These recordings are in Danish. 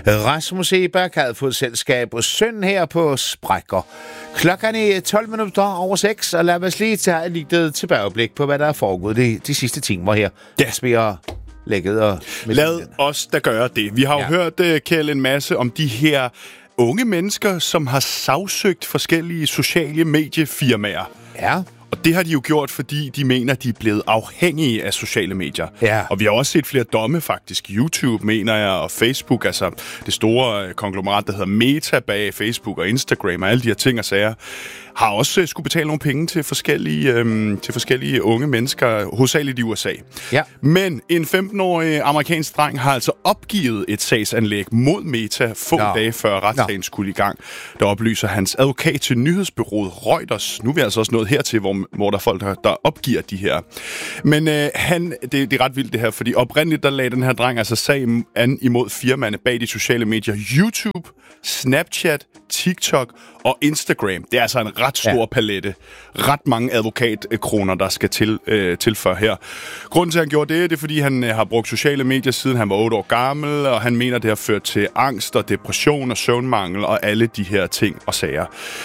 Rasmus Ebak havde fået selskab og søn her på Sprækker. Klokken er 12 minutter over 6, og lad os lige tage et lille tilbageblik på, hvad der er foregået de sidste timer her. Ja. Vi har lægget og... Lad os da gøre det. Vi har jo hørt, Kjeld, en masse om de her unge mennesker, som har sagsøgt forskellige sociale mediefirmaer. Ja. Og det har de jo gjort, fordi de mener, de er blevet afhængige af sociale medier. Ja. Og vi har også set flere domme faktisk. YouTube, mener jeg, og Facebook, altså det store konglomerat, der hedder Meta bag Facebook og Instagram og alle de her ting og sager, har også skulle betale nogle penge til forskellige unge mennesker, hovedsageligt i USA. Ja. Men en 15-årig amerikansk dreng har altså opgivet et sagsanlæg mod Meta få dage før retssagen skulle i gang. Der oplyser hans advokat til nyhedsbureauet Reuters. Nu er vi altså også nået hertil, hvor der er folk, der opgiver de her. Men det er ret vildt det her, fordi oprindeligt der lagde den her dreng altså sag an imod firmaerne bag de sociale medier YouTube, Snapchat, TikTok og Instagram. Det er altså en ret stor palette. Ret mange advokatkroner, der skal tilføre her. Grunden til, at han gjorde det er fordi han har brugt sociale medier siden han var 8 år gammel, og han mener, det har ført til angst og depression og søvnmangel og alle de her ting og sager.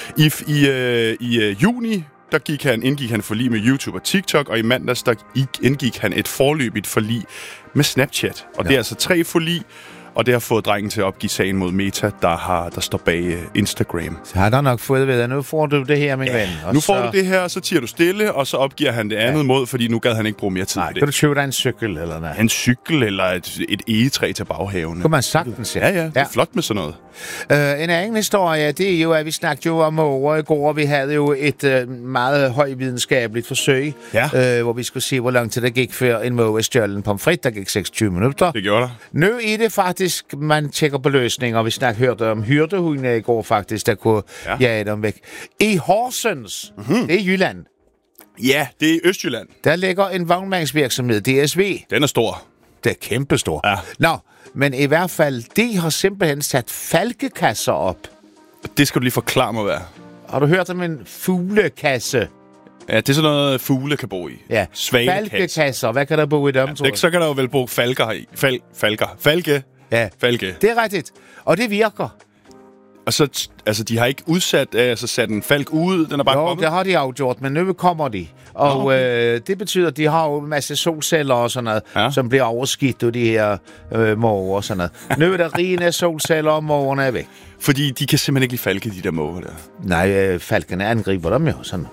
I juni indgik han forlig med YouTube og TikTok, og i mandags indgik han et forløbigt forlig med Snapchat. Og det er altså 3 forlig, og det har fået drengen til at opgive sagen mod Meta, der står bag Instagram. Så har der nok fået ved, at nu får du det her, min ven. Og nu får du det her, så tiger du stille, og så opgiver han det andet mod, fordi nu gad han ikke bruge mere tid på det. Kan du købe dig en cykel eller noget? En cykel eller et egetræ til baghaven. Kunne man sagtens, ja. Det er flot med sådan noget. En anden historie, det er jo, at vi snakkede jo om måger i går. Vi havde jo et meget højvidenskabeligt forsøg, hvor vi skulle se, hvor lang tid der gik før en måge stjålet en pomfrit. Der gik 26 minutter. Det gjorde der. Nu er det faktisk, man tjekker på løsninger. Vi hørte om hyrdehunde i går faktisk, der kunne jage dem væk. I Horsens, det er Jylland. Ja, det er Østjylland. Der ligger en vognmandsvirksomhed, DSV. Den er stor. Det er kæmpestor. Ja. Nå, men i hvert fald, de har simpelthen sat falkekasser op. Det skal du lige forklare mig, hvad. Har du hørt om en fuglekasse? Ja, det er sådan noget, fugle kan bo i. Ja, falkekasser. Hvad kan der bo i dem, tror du? Så kan der jo vel bo falker i. Falke. Ja, falke. Det er rigtigt. Og det virker. Og så, altså, de har ikke sat en falk ud, den er bare kommet? Jo, det har de afgjort, men nu kommer de. Og det betyder, at de har jo en masse solceller og sådan noget, som bliver overskidt af de her måger og sådan noget. Nu er der rene solceller, og mågerne er væk. Fordi de kan simpelthen ikke lide falke, de der måger der? Nej, falkene angriber dem jo sådan.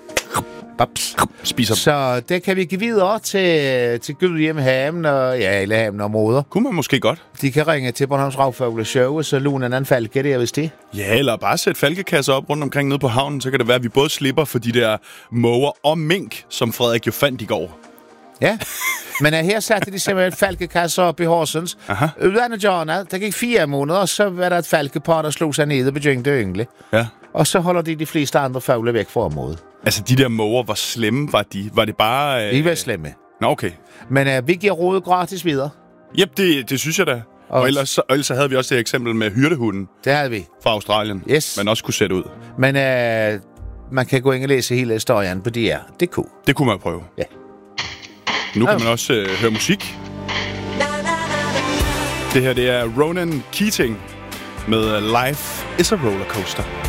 Spiser. Så det kan vi give videre til Gud hjemme haven og alle haven og moder. Kunne man måske godt. De kan ringe til Bornholms Ravfugle Show, så låner en anden falke der, hvis det. Ja, eller bare sætte falkekasser op rundt omkring nede på havnen, så kan det være, at vi både slipper for de der måger og mink, som Frederik jo fandt i går. Ja, men her satte de simpelthen falkekasser op i Horsens. Uddannet Jørgen, der gik 4 måneder, og så var der et falkepar, der slog sig ned og begyndte at yngle. Ja. Og så holder de fleste andre fugle væk fra området. Altså, de der måger, hvor slemme var de? Var det bare... De var slemme. Nå, okay. Men vi giver rådet gratis videre. Jep, det synes jeg da. Og ellers havde vi også det eksempel med hyrdehunden. Det havde vi. Fra Australien. Yes. Man også kunne sætte ud. Men man kan gå ind og læse hele historien på DR. Det kunne. Det kunne man prøve. Ja. Nu kan man også høre musik. Det her, det er Ronan Keating med Life is a Rollercoaster.